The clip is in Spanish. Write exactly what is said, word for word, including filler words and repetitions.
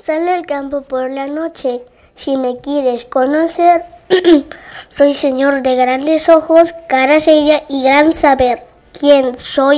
sale al campo por la noche. Si me quieres conocer, soy señor de grandes ojos, cara seria y gran saber. ¿Quién soy?